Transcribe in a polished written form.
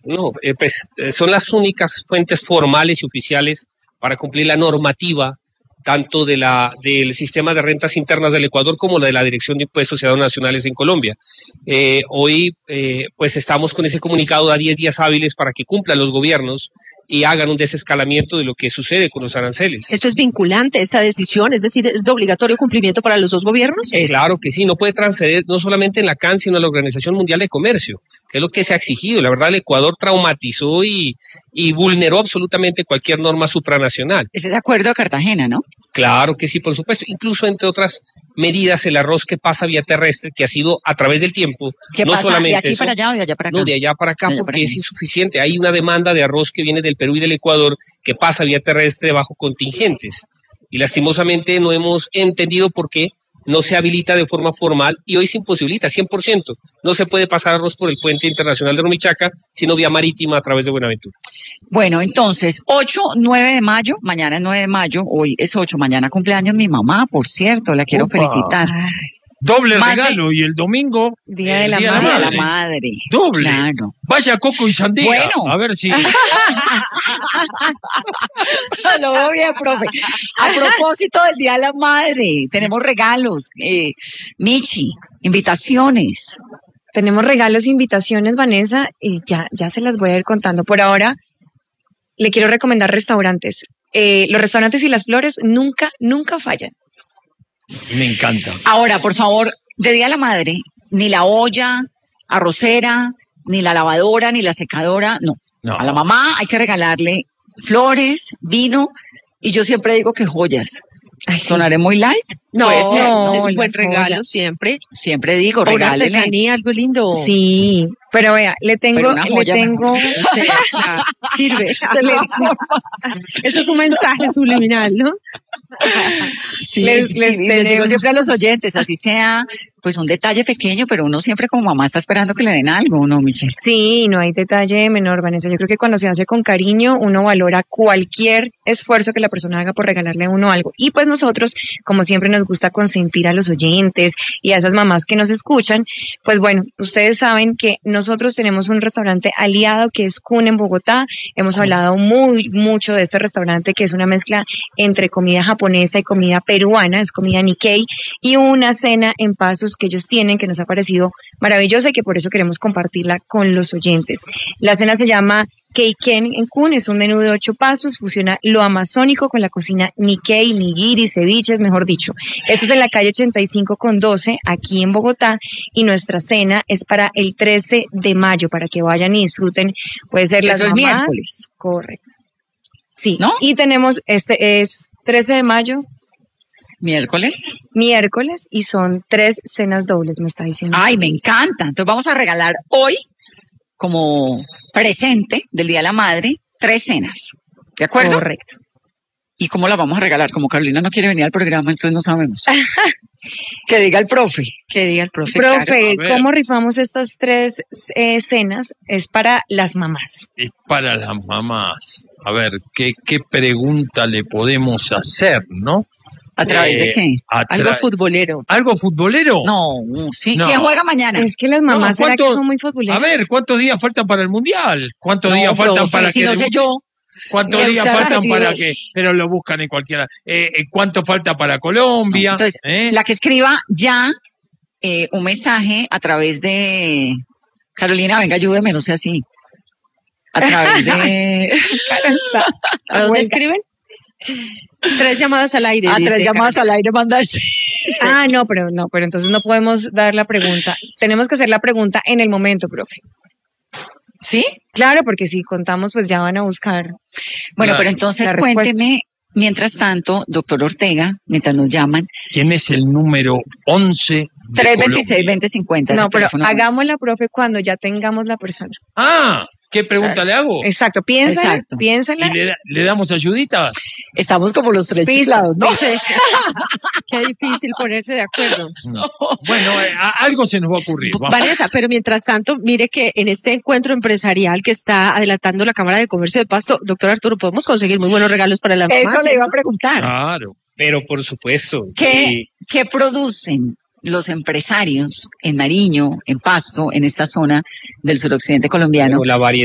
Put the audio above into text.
No, son las únicas fuentes formales y oficiales para cumplir la normativa tanto del sistema de rentas internas del Ecuador como la de la Dirección de Impuestos y Aduanas Nacionales en Colombia. Hoy, pues estamos con ese comunicado a 10 días hábiles para que cumplan los gobiernos y hagan un desescalamiento de lo que sucede con los aranceles. ¿Esto es vinculante, esta decisión? Es decir, ¿es de obligatorio cumplimiento para los dos gobiernos? Claro que sí, no puede transceder no solamente en la CAN, sino en la Organización Mundial de Comercio, que es lo que se ha exigido. La verdad, el Ecuador traumatizó y vulneró absolutamente cualquier norma supranacional. Ese es de acuerdo a Cartagena, ¿no? Claro que sí, por supuesto. Incluso, entre otras medidas, el arroz que pasa vía terrestre, que ha sido a través del tiempo, ¿Qué no pasa, solamente de aquí eso, para allá o de allá para acá? no, de allá para acá, allá porque para acá. es insuficiente. Hay una demanda de arroz que viene del Perú y del Ecuador que pasa vía terrestre bajo contingentes. Y lastimosamente no hemos entendido por qué no se habilita de forma formal y hoy se imposibilita 100%. No se puede pasar arroz por el puente internacional de Rumichaca, sino vía marítima a través de Buenaventura. Bueno, entonces, 8, 9 de mayo, mañana es 9 de mayo, hoy es 8, mañana cumpleaños mi mamá, por cierto, la quiero felicitar. Doble regalo y el domingo Día de la Día de la Madre. Doble. Claro. Vaya coco y sandía. Bueno. A ver si. Lo veo bien, profe. A propósito del Día de la Madre, tenemos regalos. Michi, invitaciones. Tenemos regalos e invitaciones, Vanessa, y ya se las voy a ir contando. Por ahora, le quiero recomendar restaurantes. Los restaurantes y las flores nunca fallan. Me encanta. Ahora, por favor, de Día de la Madre, ni la olla arrocera, ni la lavadora, ni la secadora, no. A la mamá hay que regalarle flores, vino, y yo siempre digo que joyas. Ay, sí. ¿Sonaré muy light? No, Puede ser, no, es un buen las regalo joyas. siempre. Siempre digo, Una regálenle. artesanía, algo lindo. Sí, pero vea, Pero una joya mejor. Claro, sirve. Eso es un mensaje subliminal, ¿no? Sí, Les les digo tenemos. siempre a los oyentes, así sea, pues un detalle pequeño, pero uno siempre como mamá está esperando que le den algo, ¿no, Michelle? Sí, no hay detalle menor, Vanessa. Yo creo que cuando se hace con cariño, uno valora cualquier esfuerzo que la persona haga por regalarle a uno algo. Y pues nosotros, como siempre, nos gusta consentir a los oyentes y a esas mamás que nos escuchan. Pues bueno, ustedes saben que nosotros tenemos un restaurante aliado que es Kun en Bogotá. Hemos hablado mucho de este restaurante que es una mezcla entre comida japonesa y comida peruana, es comida Nikkei, y una cena en Pasos que ellos tienen que nos ha parecido maravillosa y que por eso queremos compartirla con los oyentes. La cena se llama Keiken en Kun, es un menú de 8 pasos, fusiona lo amazónico con la cocina Nikkei, nigiri, ceviches, mejor dicho. Esto es en la calle 85 con 12, aquí en Bogotá, y nuestra cena es para el 13 de mayo, para que vayan y disfruten, puede ser las Eso es mamás. miércoles. Correcto. Sí, ¿No? Y tenemos, este es 13 de mayo, Miércoles. miércoles, y son 3 cenas dobles, me está diciendo. Ay, me encanta. Entonces vamos a regalar hoy, como presente del Día de la Madre, 3 cenas. ¿De acuerdo? Correcto. ¿Y cómo la vamos a regalar? Como Carolina no quiere venir al programa, entonces no sabemos. Que diga el profe. Que diga el profe. Profe, claro, a ver. ¿cómo rifamos estas 3 cenas? Es para las mamás. Es para las mamás. A ver, ¿qué pregunta le podemos hacer, no? ¿A través de qué? Algo futbolero. ¿Algo futbolero? No, sí. No. ¿Quién juega mañana? Es que las mamás, No, ¿será que ¿cuánto- son muy futboleras? A ver, ¿cuántos días faltan para el Mundial? ¿Cuántos No, días faltan profe, para si que no sé debute? yo. ¿Cuántos Que días usted faltan repetido. para que? Pero lo buscan en cualquiera. ¿Cuánto falta para Colombia? Entonces, la que escriba ya un mensaje a través de... Carolina, venga, ayúdeme, no sea así. A través de... ¿A dónde escriben? 3 llamadas al aire. A dice 3 llamadas al aire mandarse. Ah, no, pero entonces no podemos dar la pregunta. Tenemos que hacer la pregunta en el momento, profe. ¿Sí? Claro, porque si contamos, pues ya van a buscar. Bueno, Claro. pero entonces La respuesta. cuénteme, mientras tanto, doctor Ortega, mientras nos llaman, ¿Quién es el número 11 de 326-2050. No, pero teléfono. hagámosla, profe, cuando ya tengamos la persona. Ah, ¿qué pregunta le hago? Exacto, piénsala, Exacto. piénsala. ¿Y le damos ayuditas? Estamos como los 3 Pistas, chiflados, ¿no? Qué difícil ponerse de acuerdo. Bueno, algo se nos va a ocurrir. Vamos. Vanessa, pero mientras tanto, mire que en este encuentro empresarial que está adelantando la Cámara de Comercio de Pasto, doctor Arturo, podemos conseguir muy buenos regalos para la mamá. Eso le iba a preguntar. Claro. Pero por supuesto. ¿Qué producen los empresarios en Nariño, en Pasto, en esta zona del suroccidente colombiano? La variedad